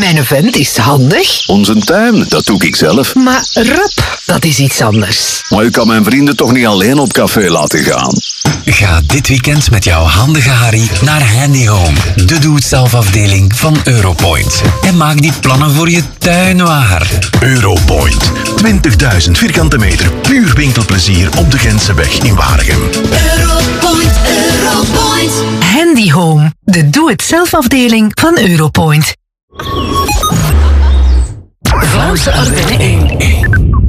Mijn vent is handig. Onze tuin, dat doe ik zelf. Maar rap, dat is iets anders. Maar ik kan mijn vrienden toch niet alleen op café laten gaan? Ga dit weekend met jouw handige Harry naar Handy Home, de doe-het-zelf-afdeling van Europoint. En maak die plannen voor je tuin waar. Europoint. 20.000 vierkante meter puur winkelplezier op de Gentse in Waregem. Europoint, Europoint. Handy Home, de doe-het-zelf-afdeling van Europoint. Vlaamse Ardennen 1.